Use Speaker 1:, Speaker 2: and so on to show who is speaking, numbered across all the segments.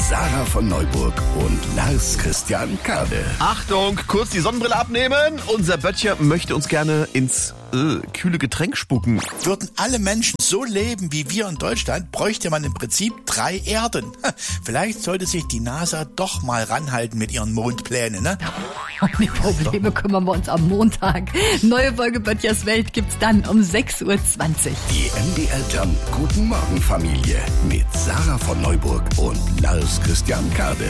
Speaker 1: Sarah von Neuburg und Lars Christian Kade.
Speaker 2: Achtung, kurz die Sonnenbrille abnehmen. Unser Böttcher möchte uns gerne ins kühle Getränk spucken.
Speaker 3: Würden alle Menschen so leben wie wir in Deutschland, bräuchte man im Prinzip 3 Erden. Vielleicht sollte sich die NASA doch mal ranhalten mit ihren Mondplänen, ne?
Speaker 4: Um die Probleme kümmern wir uns am Montag. Neue Folge Böttchers Welt gibt's dann um 6:20 Uhr.
Speaker 1: Die MDR Jump Guten Morgen Familie mit Sarah von Neuburg und Lars Christian Kade.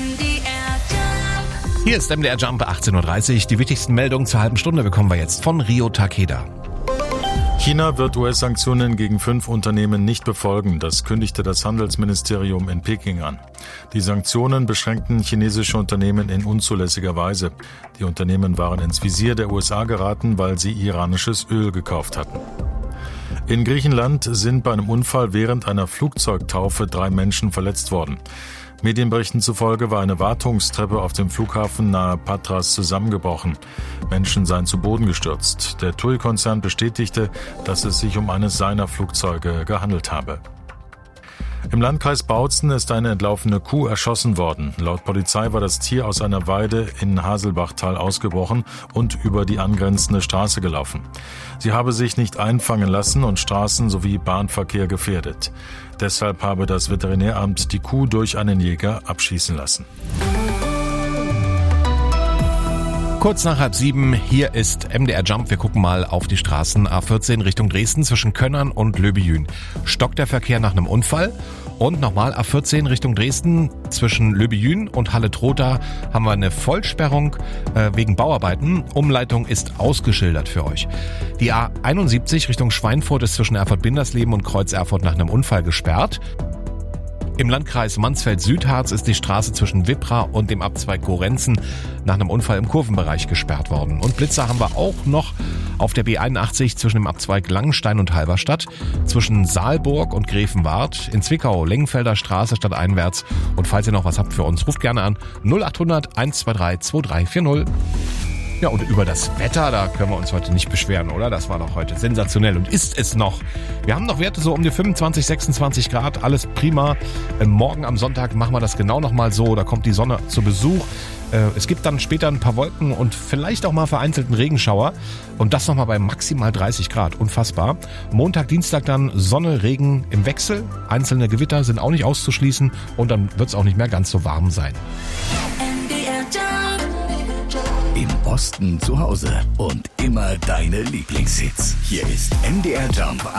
Speaker 5: Hier ist MDR Jump 18.30 Uhr. Die wichtigsten Meldungen zur halben Stunde bekommen wir jetzt von Rio Takeda.
Speaker 6: China wird US-Sanktionen gegen 5 Unternehmen nicht befolgen. Das kündigte das Handelsministerium in Peking an. Die Sanktionen beschränkten chinesische Unternehmen in unzulässiger Weise. Die Unternehmen waren ins Visier der USA geraten, weil sie iranisches Öl gekauft hatten. In Griechenland sind bei einem Unfall während einer Flugzeugtaufe 3 Menschen verletzt worden. Medienberichten zufolge war eine Wartungstreppe auf dem Flughafen nahe Patras zusammengebrochen. Menschen seien zu Boden gestürzt. Der TUI-Konzern bestätigte, dass es sich um eines seiner Flugzeuge gehandelt habe. Im Landkreis Bautzen ist eine entlaufene Kuh erschossen worden. Laut Polizei war das Tier aus einer Weide in Haselbachtal ausgebrochen und über die angrenzende Straße gelaufen. Sie habe sich nicht einfangen lassen und Straßen- sowie Bahnverkehr gefährdet. Deshalb habe das Veterinäramt die Kuh durch einen Jäger abschießen lassen.
Speaker 5: Kurz nach 6:30, hier ist MDR Jump. Wir gucken mal auf die Straßen. A14 Richtung Dresden zwischen Könnern und Löbejün. Stockt der Verkehr nach einem Unfall. Und nochmal A14 Richtung Dresden zwischen Löbejün und Halle-Trotha haben wir eine Vollsperrung wegen Bauarbeiten. Umleitung ist ausgeschildert für euch. Die A71 Richtung Schweinfurt ist zwischen Erfurt-Bindersleben und Kreuz Erfurt nach einem Unfall gesperrt. Im Landkreis Mansfeld-Südharz ist die Straße zwischen Wippra und dem Abzweig Gorenzen nach einem Unfall im Kurvenbereich gesperrt worden. Und Blitzer haben wir auch noch auf der B81 zwischen dem Abzweig Langenstein und Halberstadt, zwischen Saalburg und Gräfenwart, in Zwickau, Lengenfelder Straße stadteinwärts. Und falls ihr noch was habt für uns, ruft gerne an 0800 123 2340. Ja, und über das Wetter, da können wir uns heute nicht beschweren, oder? Das war doch heute sensationell und ist es noch. Wir haben noch Werte so um die 25, 26 Grad, alles prima. Morgen am Sonntag machen wir das genau nochmal so, da kommt die Sonne zu Besuch. Es gibt dann später ein paar Wolken und vielleicht auch mal vereinzelten Regenschauer. Und das nochmal bei maximal 30 Grad, unfassbar. Montag, Dienstag dann Sonne, Regen im Wechsel. Einzelne Gewitter sind auch nicht auszuschließen und dann wird es auch nicht mehr ganz so warm sein.
Speaker 1: Im Osten zu Hause und immer deine Lieblingshits. Hier ist MDR Jump